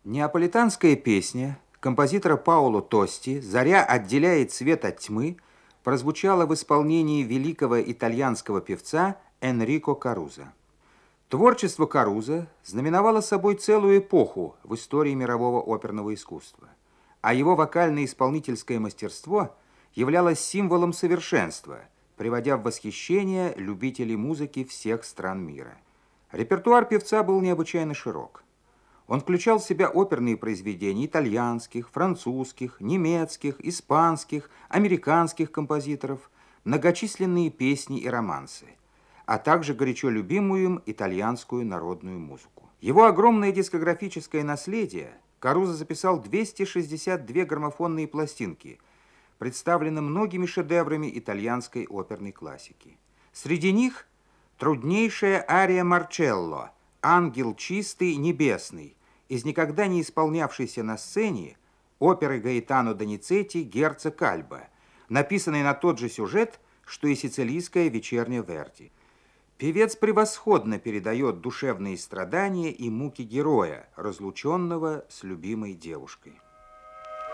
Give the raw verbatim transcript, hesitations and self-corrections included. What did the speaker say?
Неаполитанская песня композитора Паоло Тости «Заря отделяет свет от тьмы» прозвучала в исполнении великого итальянского певца Энрико Карузо. Творчество Карузо знаменовало собой целую эпоху в истории мирового оперного искусства, а его вокально-исполнительское мастерство являлось символом совершенства, приводя в восхищение любителей музыки всех стран мира. Репертуар певца был необычайно широк. Он включал в себя оперные произведения итальянских, французских, немецких, испанских, американских композиторов, многочисленные песни и романсы, а также горячо любимую им итальянскую народную музыку. Его огромное дискографическое наследие Карузо записал двести шестьдесят две граммофонные пластинки, представлены многими шедеврами итальянской оперной классики. Среди них труднейшая ария Марчелло «Ангел чистый, небесный», из никогда не исполнявшейся на сцене оперы Гаэтано Доницетти «Герцог Альба», написанной на тот же сюжет, что и сицилийская вечерняя Верди. Певец превосходно передает душевные страдания и муки героя, разлученного с любимой девушкой.